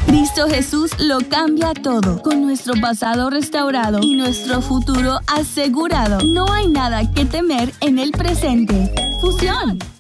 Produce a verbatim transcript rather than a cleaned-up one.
Cristo Jesús lo cambia todo. Con nuestro pasado restaurado y nuestro futuro asegurado, no hay nada que temer en el presente. Fusión.